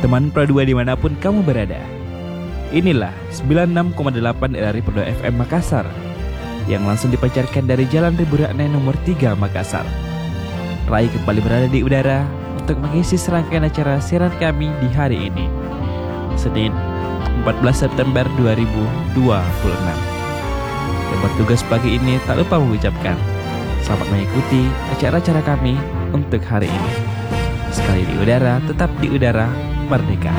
teman Pro 2 dimanapun kamu berada. Inilah 96,8 RRI Pro 2 FM Makassar yang langsung dipancarkan dari Jalan Ribu Raknai nomor 3 Makassar. Rai kembali berada di udara untuk mengisi serangkaian acara siaran kami di hari ini, Senin 14 September 2026. Yang bertugas pagi ini tak lupa mengucapkan selamat mengikuti acara-acara kami untuk hari ini. Sekali di udara, tetap di udara, merdeka.